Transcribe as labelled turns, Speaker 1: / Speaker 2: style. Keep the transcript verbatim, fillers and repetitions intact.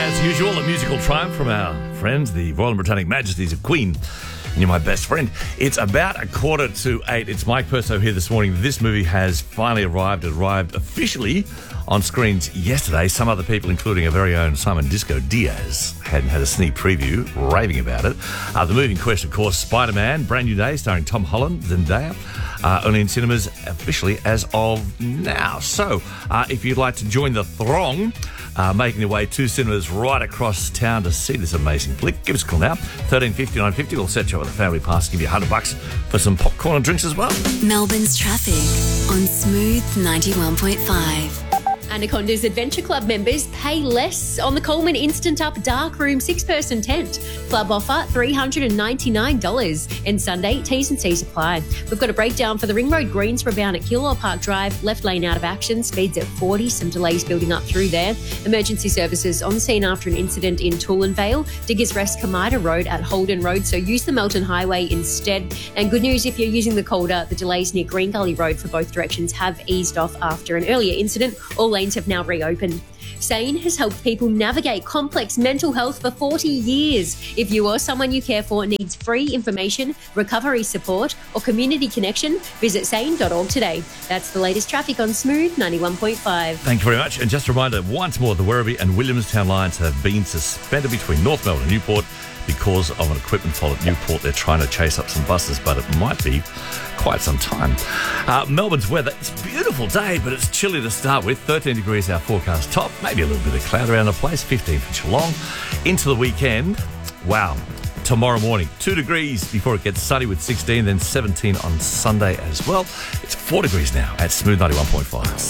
Speaker 1: As usual, a musical triumph from our friends, the Royal and Britannic Majesties of Queen. And you're my best friend. It's about a quarter to eight. It's Mike Perso here this morning. This movie has finally arrived, arrived officially on screens yesterday. Some other people, including our very own Simon Disco Diaz, hadn't had a sneak preview, raving about it. Uh, the movie in question, of course, Spider-Man, brand new day, starring Tom Holland, Zendaya. Uh, only in cinemas officially as of now. So, uh, if you'd like to join the throng, uh, making your way to cinemas right across town to see this amazing flick, give us a call now, thirteen fifty, nine fifty. We'll set you up with a family pass, give you one hundred bucks for some popcorn and drinks as well.
Speaker 2: Melbourne's traffic on Smooth ninety-one point five.
Speaker 3: Anaconda's Adventure Club members pay less on the Coleman Instant Up Dark Room six-person tent. Club offer three hundred ninety-nine dollars. And Sunday, T's and C's apply. We've got a breakdown for the Ring Road Greensboro bound at Killaw Park Drive. Left lane out of action, speeds at forty. Some delays building up through there. Emergency services on scene after an incident in Toolanvale. Diggers Rest Kamida Road at Holden Road, so use the Melton Highway instead. And good news if you're using the Calder, the delays near Green Gully Road for both directions have eased off after an earlier incident. All lanes have now reopened. SANE has helped people navigate complex mental health for forty years. If you or someone you care for needs free information, recovery support, or community connection, visit sane dot org today. That's the latest traffic on Smooth ninety-one point five.
Speaker 1: Thank you very much. And just a reminder, once more, the Werribee and Williamstown lines have been suspended between North Melbourne and Newport because of an equipment fault at Newport. They're trying to chase up some buses, but it might be quite some time. Uh, Melbourne's weather, it's a beautiful day, but it's chilly to start with. thirteen degrees our forecast top, maybe a little bit of cloud around the place, fifteen for Geelong. Into the weekend, wow. Tomorrow morning, two degrees before it gets sunny with sixteen, then seventeen on Sunday as well. It's four degrees now at Smooth ninety-one point five.